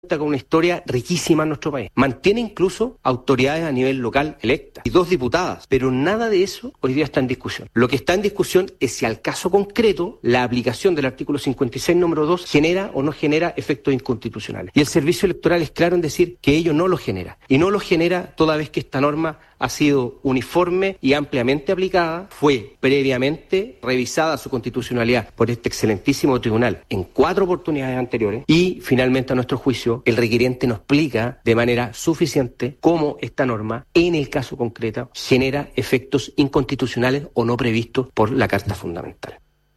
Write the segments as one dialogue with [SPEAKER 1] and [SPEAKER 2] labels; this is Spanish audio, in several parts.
[SPEAKER 1] con una historia riquísima en nuestro país. Mantiene incluso autoridades a nivel local electas y 2 diputadas, pero nada de eso hoy día está en discusión. Lo que está en discusión es si al caso concreto la aplicación del artículo 56, número 2, genera o no genera efectos inconstitucionales. Y el Servicio Electoral es claro en decir que ello no lo genera. Y no lo genera toda vez que esta norma ha sido uniforme y ampliamente aplicada, fue previamente revisada su constitucionalidad por este excelentísimo tribunal en 4 oportunidades anteriores y finalmente a nuestro juicio el requiriente nos explica de manera suficiente cómo esta norma en el caso concreto genera efectos inconstitucionales o no previstos por la Carta Fundamental.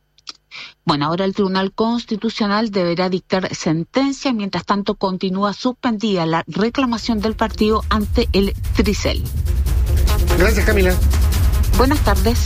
[SPEAKER 2] Bueno, ahora el Tribunal Constitucional deberá dictar sentencia, mientras tanto continúa suspendida la reclamación del partido ante el Tricel.
[SPEAKER 3] Gracias, Camila.
[SPEAKER 2] Buenas tardes.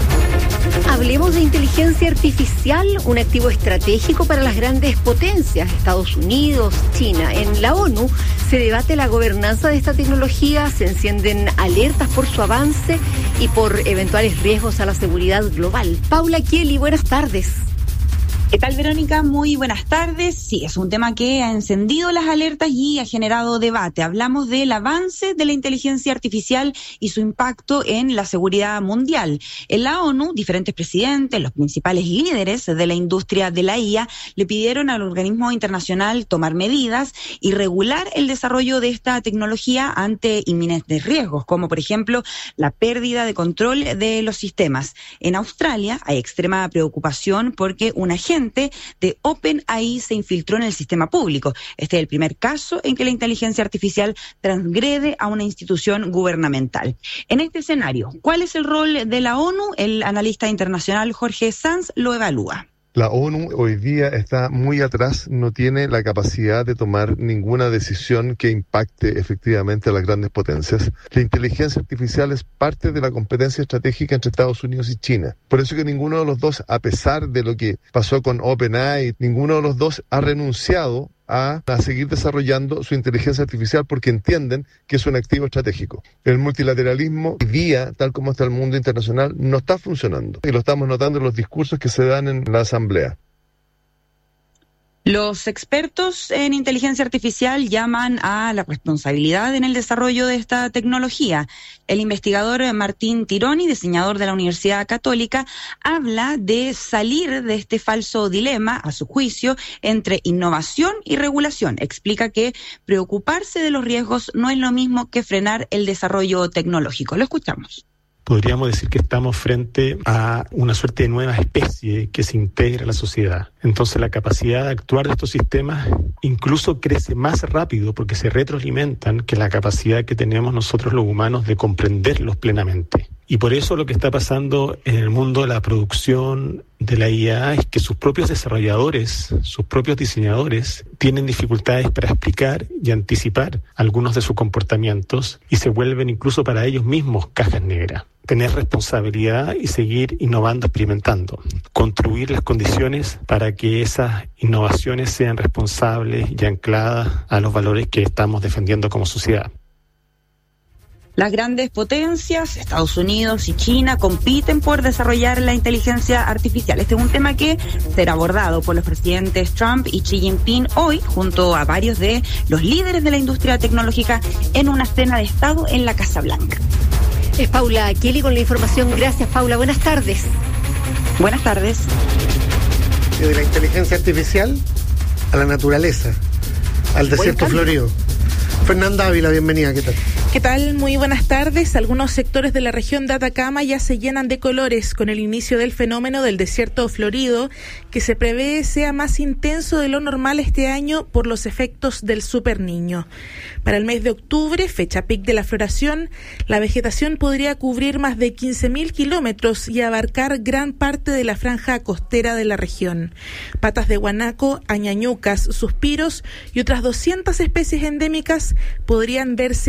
[SPEAKER 4] Hablemos de inteligencia artificial, un activo estratégico para las grandes potencias, Estados Unidos, China. En la ONU se debate la gobernanza de esta tecnología, se encienden alertas por su avance y por eventuales riesgos a la seguridad global. Paula Kelly, buenas tardes.
[SPEAKER 5] ¿Qué tal, Verónica? Muy buenas tardes. Sí, es un tema que ha encendido las alertas y ha generado debate. Hablamos del avance de la inteligencia artificial y su impacto en la seguridad mundial. En la ONU, diferentes presidentes, los principales líderes de la industria de la IA, le pidieron al organismo internacional tomar medidas y regular el desarrollo de esta tecnología ante inminentes riesgos, como por ejemplo la pérdida de control de los sistemas. En Australia hay extrema preocupación porque un agente de OpenAI se infiltró en el sistema público. Este es el primer caso en que la inteligencia artificial transgrede a una institución gubernamental. En este escenario, ¿cuál es el rol de la ONU? El analista internacional Jorge Sanz lo evalúa.
[SPEAKER 6] La ONU hoy día está muy atrás, no tiene la capacidad de tomar ninguna decisión que impacte efectivamente a las grandes potencias. La inteligencia artificial es parte de la competencia estratégica entre Estados Unidos y China. Por eso que ninguno de los dos, a pesar de lo que pasó con OpenAI, ninguno de los dos ha renunciado a seguir desarrollando su inteligencia artificial porque entienden que es un activo estratégico. El multilateralismo hoy día, tal como está el mundo internacional, no está funcionando y lo estamos notando en los discursos que se dan en la Asamblea.
[SPEAKER 5] Los expertos en inteligencia artificial llaman a la responsabilidad en el desarrollo de esta tecnología. El investigador Martín Tironi, diseñador de la Universidad Católica, habla de salir de este falso dilema, a su juicio, entre innovación y regulación. Explica que preocuparse de los riesgos no es lo mismo que frenar el desarrollo tecnológico. Lo escuchamos.
[SPEAKER 7] Podríamos decir que estamos frente a una suerte de nueva especie que se integra a la sociedad. Entonces la capacidad de actuar de estos sistemas incluso crece más rápido porque se retroalimentan que la capacidad que tenemos nosotros los humanos de comprenderlos plenamente. Y por eso lo que está pasando en el mundo de la producción de la IA es que sus propios desarrolladores, sus propios diseñadores, tienen dificultades para explicar y anticipar algunos de sus comportamientos y se vuelven incluso para ellos mismos cajas negras. Tener responsabilidad y seguir innovando, experimentando. Construir las condiciones para que esas innovaciones sean responsables y ancladas a los valores que estamos defendiendo como sociedad.
[SPEAKER 5] Las grandes potencias, Estados Unidos y China, compiten por desarrollar la inteligencia artificial. Este es un tema que será abordado por los presidentes Trump y Xi Jinping hoy, junto a varios de los líderes de la industria tecnológica, en una cena de Estado en la Casa Blanca.
[SPEAKER 4] Es Paula Kelly con la información. Gracias, Paula. Buenas tardes.
[SPEAKER 5] Buenas tardes.
[SPEAKER 3] De la inteligencia artificial a la naturaleza, al desierto florido. Fernanda Ávila, bienvenida, ¿qué tal?
[SPEAKER 8] ¿Qué tal? Muy buenas tardes. Algunos sectores de la región de Atacama ya se llenan de colores con el inicio del fenómeno del desierto florido, que se prevé sea más intenso de lo normal este año por los efectos del Super Niño. Para el mes de octubre, fecha pic de la floración, la vegetación podría cubrir más de 15.000 kilómetros y abarcar gran parte de la franja costera de la región. Patas de guanaco, añañucas, suspiros y otras 200 especies endémicas podrían verse hasta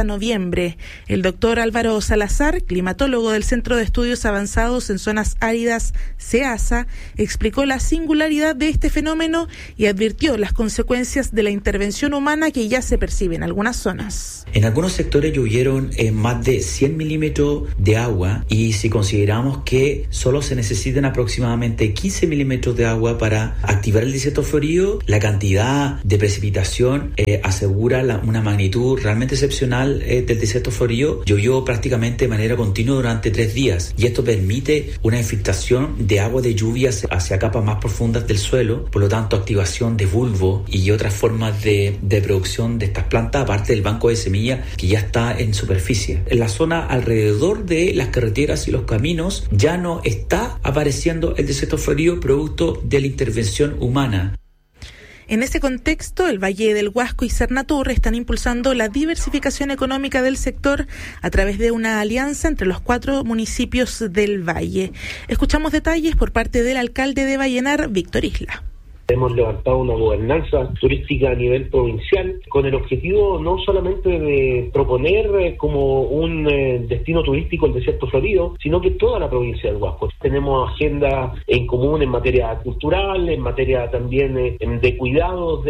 [SPEAKER 8] noviembre. El doctor Álvaro Salazar, climatólogo del Centro de Estudios Avanzados en Zonas Áridas, CEASA, explicó la singularidad de este fenómeno y advirtió las consecuencias de la intervención humana que ya se percibe en algunas zonas.
[SPEAKER 9] En algunos sectores llovieron más de 100 milímetros de agua, y si consideramos que solo se necesitan aproximadamente 15 milímetros de agua para activar el desierto florido, la cantidad de precipitación asegura una magnitud realmente excepcional del desierto florido. Llovió prácticamente de manera continua durante 3 días, y esto permite una infiltración de agua de lluvia hacia capas más profundas del suelo, por lo tanto activación de bulbo y otras formas de producción de estas plantas, aparte del banco de semillas que ya está en superficie. En la zona alrededor de las carreteras y los caminos ya no está apareciendo el desierto florido producto de la intervención humana.
[SPEAKER 8] En ese contexto, el Valle del Huasco y Cernatur están impulsando la diversificación económica del sector a través de una alianza entre los 4 municipios del Valle. Escuchamos detalles por parte del alcalde de Vallenar, Víctor Isla.
[SPEAKER 10] Hemos levantado una gobernanza turística a nivel provincial con el objetivo no solamente de proponer como un destino turístico el desierto florido, sino que toda la provincia del Huasco. Tenemos agenda en común en materia cultural, en materia también de cuidado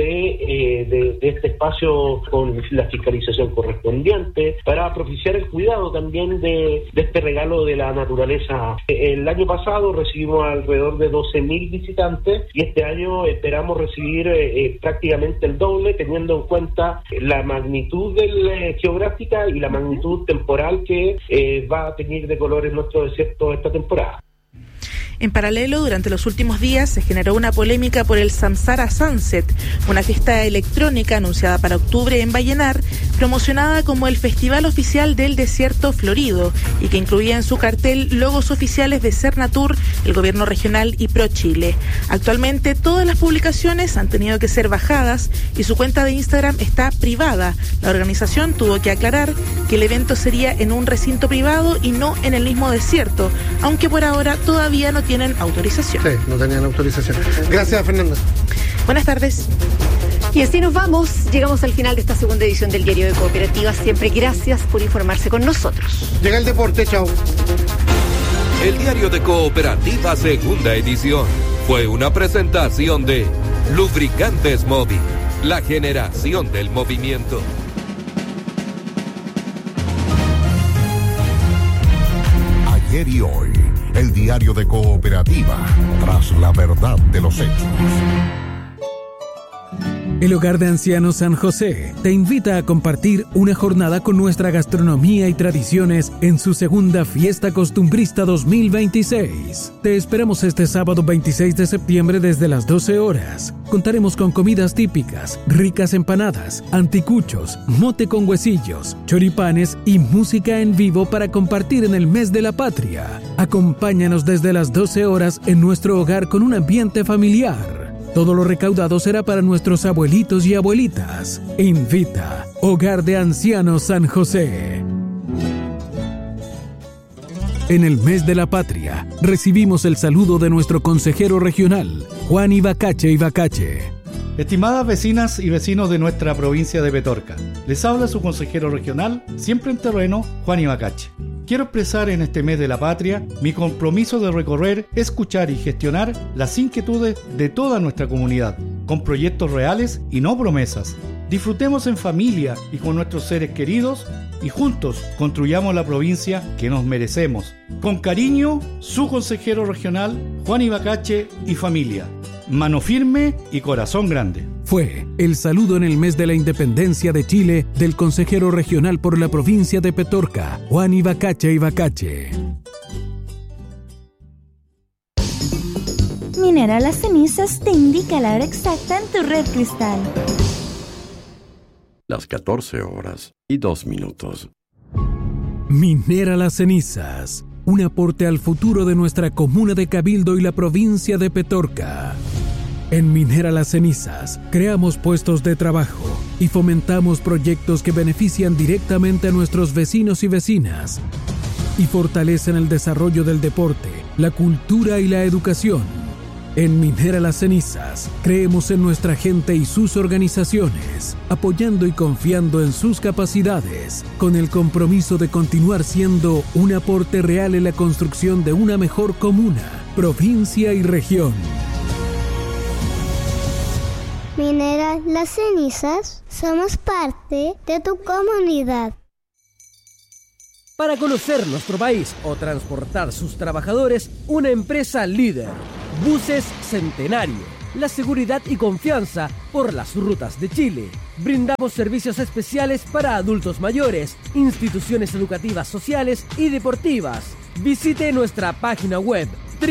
[SPEAKER 10] de este espacio con la fiscalización correspondiente para propiciar el cuidado también de este regalo de la naturaleza. El año pasado recibimos alrededor de 12.000 visitantes y este año esperamos recibir prácticamente el doble, teniendo en cuenta la magnitud geográfica y la magnitud temporal que va a tener de colores nuestro desierto esta temporada.
[SPEAKER 8] En paralelo, durante los últimos días se generó una polémica por el Samsara Sunset, una fiesta electrónica anunciada para octubre en Vallenar, promocionada como el Festival Oficial del Desierto Florido y que incluía en su cartel logos oficiales de Cernatur, el Gobierno Regional y ProChile. Actualmente todas las publicaciones han tenido que ser bajadas y su cuenta de Instagram está privada. La organización tuvo que aclarar que el evento sería en un recinto privado y no en el mismo desierto, aunque por ahora todavía no tienen autorización.
[SPEAKER 3] Sí, no tenían autorización. Gracias, Fernanda.
[SPEAKER 8] Buenas tardes.
[SPEAKER 4] Y así nos vamos. Llegamos al final de esta segunda edición del Diario de Cooperativas. Siempre gracias por informarse con nosotros.
[SPEAKER 3] Llega el deporte, chao.
[SPEAKER 11] El Diario de Cooperativas, segunda edición, fue una presentación de Lubricantes Móvil, la generación del movimiento.
[SPEAKER 12] Ayer y hoy, el Diario de Cooperativa, tras la verdad de los hechos.
[SPEAKER 13] El Hogar de Ancianos San José te invita a compartir una jornada con nuestra gastronomía y tradiciones en su segunda Fiesta Costumbrista 2026. Te esperamos este sábado 26 de septiembre desde las 12 horas. Contaremos con comidas típicas, ricas empanadas, anticuchos, mote con huesillos, choripanes y música en vivo para compartir en el mes de la patria. Acompáñanos desde las 12 horas en nuestro hogar con un ambiente familiar. Todo lo recaudado será para nuestros abuelitos y abuelitas. Invita Hogar de Ancianos San José. En el mes de la patria, recibimos el saludo de nuestro consejero regional, Juan Ibacache Ibacache.
[SPEAKER 14] Estimadas vecinas y vecinos de nuestra provincia de Petorca, les habla su consejero regional, siempre en terreno, Juan Ibacache. Quiero expresar en este mes de la patria mi compromiso de recorrer, escuchar y gestionar las inquietudes de toda nuestra comunidad, con proyectos reales y no promesas. Disfrutemos en familia y con nuestros seres queridos y juntos construyamos la provincia que nos merecemos. Con cariño, su consejero regional, Juan Ibacache y familia. Mano firme y corazón grande.
[SPEAKER 13] Fue el saludo en el mes de la independencia de Chile del consejero regional por la provincia de Petorca, Juan Ibacache Ibacache.
[SPEAKER 15] Minera Las Cenizas te indica la hora exacta en tu red cristal.
[SPEAKER 16] Las 14:02.
[SPEAKER 13] Minera Las Cenizas, un aporte al futuro de nuestra comuna de Cabildo y la provincia de Petorca. En Minera Las Cenizas, creamos puestos de trabajo y fomentamos proyectos que benefician directamente a nuestros vecinos y vecinas y fortalecen el desarrollo del deporte, la cultura y la educación. En Minera Las Cenizas, creemos en nuestra gente y sus organizaciones, apoyando y confiando en sus capacidades, con el compromiso de continuar siendo un aporte real en la construcción de una mejor comuna, provincia y región.
[SPEAKER 16] Minera Las Cenizas, somos parte de tu comunidad.
[SPEAKER 17] Para conocer nuestro país o transportar sus trabajadores, una empresa líder. Buses Centenario. La seguridad y confianza por las rutas de Chile. Brindamos servicios especiales para adultos mayores, instituciones educativas sociales y deportivas. Visite nuestra página web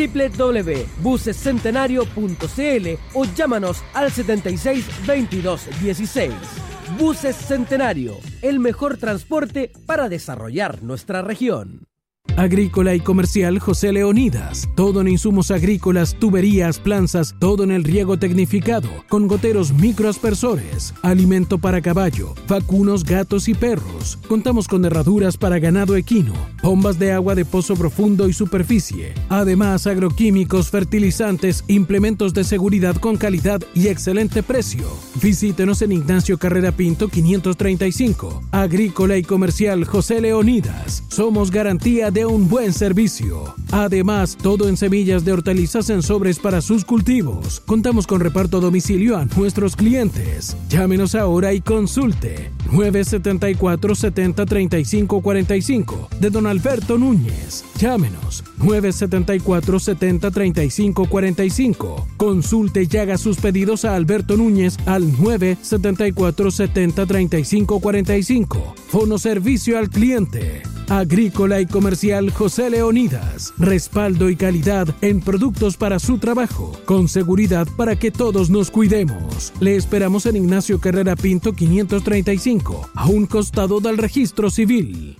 [SPEAKER 17] www.busescentenario.cl o llámanos al 76 22 16. Buses Centenario, el mejor transporte para desarrollar nuestra región.
[SPEAKER 13] Agrícola y Comercial José Leonidas. Todo en insumos agrícolas, tuberías, planzas, todo en el riego tecnificado, con goteros microaspersores, alimento para caballo, vacunos, gatos y perros. Contamos con herraduras para ganado equino, bombas de agua de pozo profundo y superficie. Además, agroquímicos, fertilizantes, implementos de seguridad con calidad y excelente precio. Visítenos en Ignacio Carrera Pinto 535. Agrícola y Comercial José Leonidas. Somos garantía de un buen servicio. Además, todo en semillas de hortalizas en sobres para sus cultivos. Contamos con reparto a domicilio a nuestros clientes. Llámenos ahora y consulte. 974 70 35 45 de Don Alberto Núñez. Llámenos 974 70 35 45. Consulte y haga sus pedidos a Alberto Núñez al 974 70 35 45. Fono servicio al cliente. Agrícola y Comercial José Leonidas. Respaldo y calidad en productos para su trabajo, con seguridad para que todos nos cuidemos. Le esperamos en Ignacio Carrera Pinto 535, a un costado del registro civil.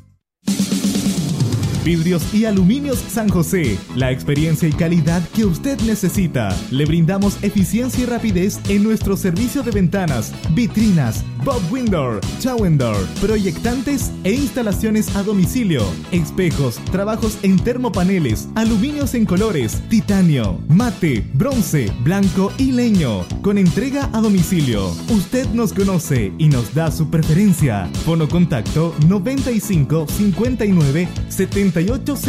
[SPEAKER 18] Vidrios y Aluminios San José, la experiencia y calidad que usted necesita. Le brindamos eficiencia y rapidez en nuestro servicio de ventanas, vitrinas, bob window, shower door, proyectantes e instalaciones a domicilio, espejos, trabajos en termopaneles, aluminios en colores, titanio, mate, bronce, blanco y leño, con entrega a domicilio. Usted nos conoce y nos da su preferencia. Fono contacto 95 59 7804.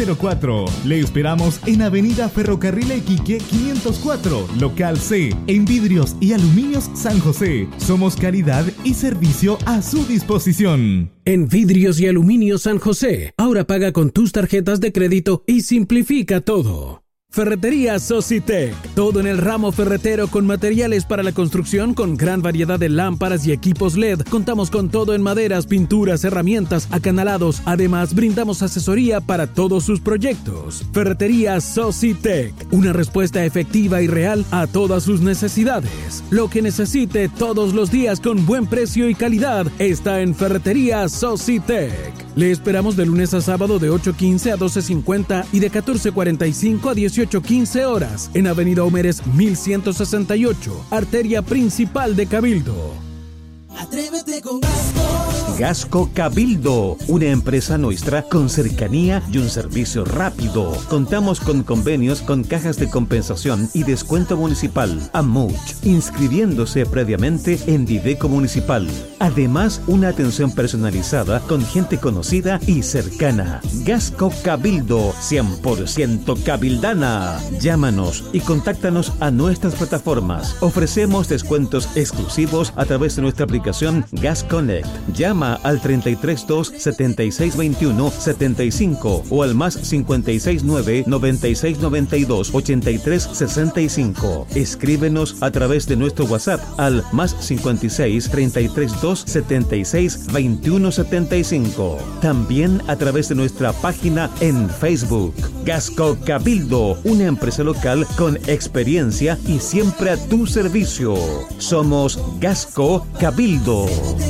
[SPEAKER 18] Le esperamos en Avenida Ferrocarril Iquique 504, local C, en Vidrios y Aluminios San José. Somos calidad y servicio a su disposición.
[SPEAKER 13] En Vidrios y Aluminios San José, ahora paga con tus tarjetas de crédito y simplifica todo. Ferretería Socitec, todo en el ramo ferretero con materiales para la construcción con gran variedad de lámparas y equipos LED. Contamos con todo en maderas, pinturas, herramientas, acanalados. Además, brindamos asesoría para todos sus proyectos. Ferretería Socitec, una respuesta efectiva y real a todas sus necesidades. Lo que necesite todos los días con buen precio y calidad está en Ferretería Socitec. Le esperamos de lunes a sábado de 8:15 a 12:50 y de 14:45 a 18:15 horas en Avenida Homeres 1168, arteria principal de Cabildo.
[SPEAKER 19] Atrévete con Gasco. Gasco Cabildo, una empresa nuestra con cercanía y un servicio rápido. Contamos con convenios con cajas de compensación y descuento municipal, AMUCH, inscribiéndose previamente en Dideco Municipal. Además, una atención personalizada con gente conocida y cercana. Gasco Cabildo, 100% cabildana. Llámanos y contáctanos a nuestras plataformas. Ofrecemos descuentos exclusivos a través de nuestra aplicación Gas Connect. Llama al 332 7621 75 o al más 569 9692 8365. Escríbenos a través de nuestro WhatsApp al más 56 332 76 21 75. También a través de nuestra página en Facebook. Gasco Cabildo, una empresa local con experiencia y siempre a tu servicio. Somos Gasco Cabildo.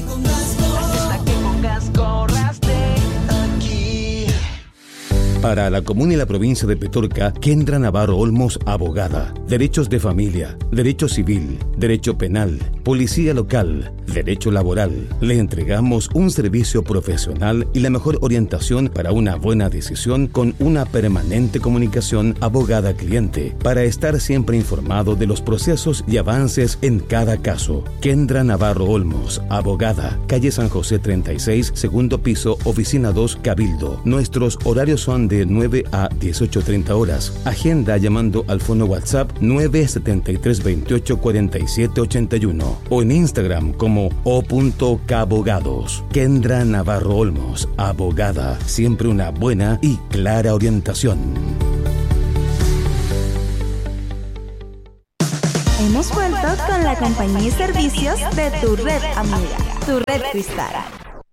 [SPEAKER 20] Para la comuna y la provincia de Petorca, Kendra Navarro Olmos, abogada. Derechos de familia, derecho civil, derecho penal,
[SPEAKER 19] policía local, derecho laboral. Le entregamos un servicio profesional y la mejor orientación para una buena decisión con una permanente comunicación abogada-cliente para estar siempre informado de los procesos y avances en cada caso. Kendra Navarro Olmos, abogada, calle San José 36, segundo piso, oficina 2, Cabildo. Nuestros horarios son de 9 a 18:30 horas. Agenda llamando al fono WhatsApp 973284781 o en Instagram como o.cabogados. Kendra Navarro Olmos, abogada, siempre una buena y clara orientación.
[SPEAKER 15] Hemos vuelto con la compañía y servicios de tu red amiga, tu red Cristal.